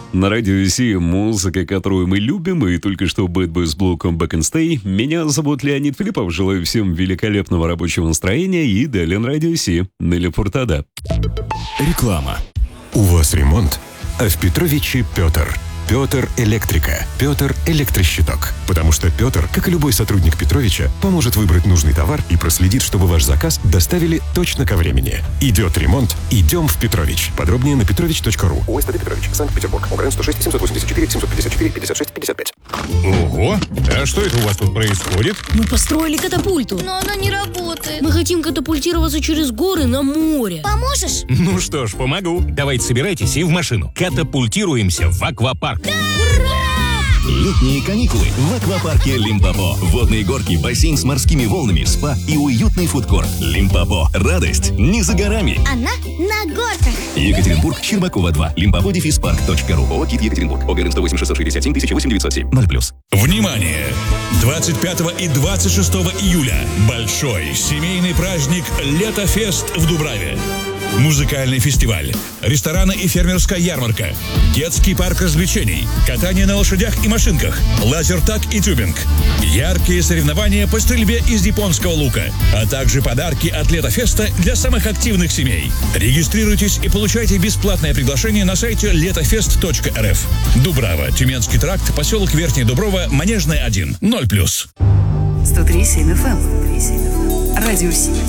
На радио Си музыка, которую мы любим, и только что Bad Boys Blue Come Back and Stay. Меня зовут Леонид Филиппов. Желаю всем великолепного рабочего настроения и далее на радио Си. Нелли Фуртада. Реклама. У вас ремонт, а в Петровиче Петр. Петр Электрика. Петр Электрощиток. Потому что Петр, как и любой сотрудник Петровича, поможет выбрать нужный товар и проследит, чтобы ваш заказ доставили точно ко времени. Идет ремонт, идем в Петрович. Подробнее на petrovich.ru. ОСТД Петрович, Санкт-Петербург. ОГРН 106 784 754 56 55. Ого! А что это у вас тут происходит? Мы построили катапульту. Но она не работает. Мы хотим катапультироваться через горы на море. Поможешь? Ну что ж, помогу. Давайте собирайтесь и в машину. Катапультируемся в аквапарк. Летние каникулы в аквапарке Лимпопо. Водные горки, бассейн с морскими волнами, спа и уютный фудкорт. Лимпопо. Радость не за горами. Она на горках. Екатеринбург, Щербакова 2. Limpopo-park.ru. ООО «КИТ Екатеринбург». ОГРН 108 667 1008 907. 0+. Внимание! 25 и 26 июля большой семейный праздник «Летофест» в Дубраве. Музыкальный фестиваль, рестораны и фермерская ярмарка, детский парк развлечений, катание на лошадях и машинках, лазертаг и тюбинг, яркие соревнования по стрельбе из японского лука, а также подарки от Летофеста для самых активных семей. Регистрируйтесь и получайте бесплатное приглашение на сайте letofest.rf. Дубрава, Тюменский тракт, поселок Верхняя Дуброва, Манежная 1, 0+. 103.7 FM. Радио Си.